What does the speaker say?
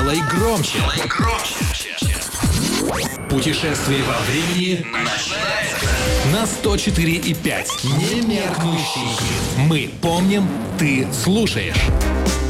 Делай громче. Путешествие во времени начинается на 104,5. Немеркнущий хит. Мы помним, ты слушаешь.